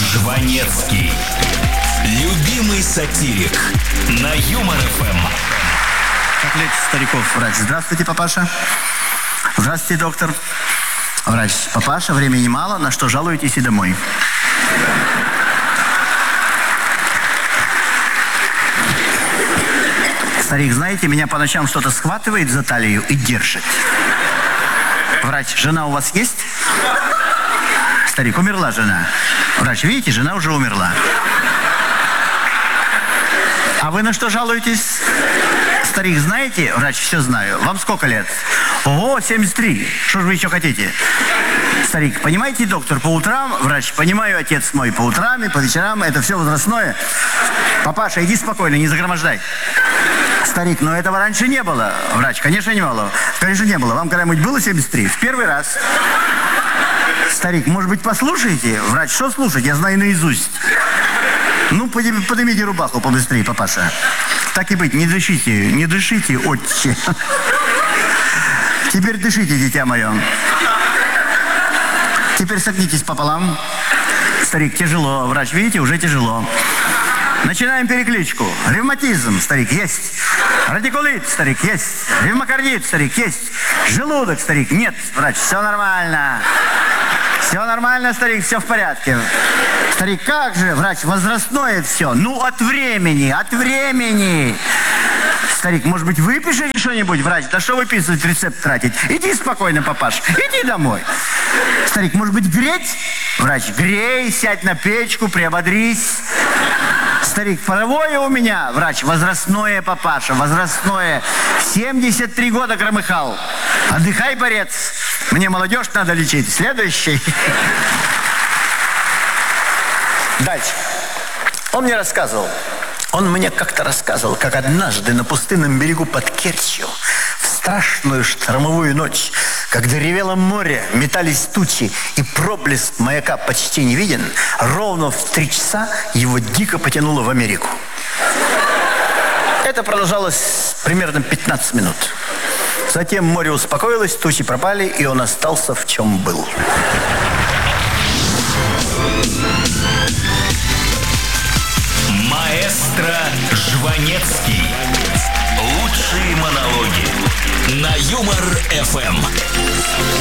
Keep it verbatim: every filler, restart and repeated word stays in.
Жванецкий. Любимый сатирик. На Юмор-ФМ. Как лечит стариков врач? Здравствуйте, папаша. Здравствуйте, доктор. Врач. Папаша, времени мало, на что жалуетесь и домой. Старик, знаете, меня по ночам что-то схватывает за талию и держит. Врач, жена у вас есть? Старик, умерла жена. Врач, видите, жена уже умерла. А вы на что жалуетесь? Старик, знаете, врач, все знаю. Вам сколько лет? Ого, семьдесят три. Что же вы еще хотите? Старик, понимаете, доктор, по утрам, врач, понимаю, отец мой, по утрам и по вечерам, это все возрастное. Папаша, иди спокойно, не загромождай. Старик, но этого раньше не было. Врач, конечно, не было. Конечно, не было. Вам когда-нибудь было семьдесят три? В первый раз. Старик, может быть, послушаете? Врач, что слушать? Я знаю наизусть. Ну, поднимите рубаху побыстрее, папаша. Так и быть, не дышите, не дышите, отче. Теперь дышите, дитя мое. Теперь согнитесь пополам. Старик, тяжело. Врач, видите, уже тяжело. Начинаем перекличку. Ревматизм, старик, есть. Радикулит, старик, есть. Ревмокардит, старик, есть. Желудок, старик, нет. Врач, все нормально. Все нормально, старик, все в порядке. Старик, как же, врач, возрастное все. Ну, от времени, от времени. Старик, может быть, выпишите что-нибудь, врач? Да что выписывать, рецепт тратить? Иди спокойно, папаш, иди домой. Старик, может быть, греть? Врач, грей, сядь на печку, приободрись. Старик, паровое у меня, врач, возрастное, папаша, возрастное. семьдесят три года громыхал. Отдыхай, борец. Мне молодежь надо лечить. Следующий. Дальше. Он мне рассказывал. Он мне как-то рассказывал, как однажды на пустынном берегу под Керчью в страшную штормовую ночь, когда ревело море, метались тучи, и проблеск маяка почти не виден, ровно в три часа его дико потянуло в Америку. Это продолжалось примерно пятнадцать минут. Затем море успокоилось, тучи пропали, и он остался в чем был. Маэстро Жванецкий. Лучшие монологи. На Юмор-ФМ.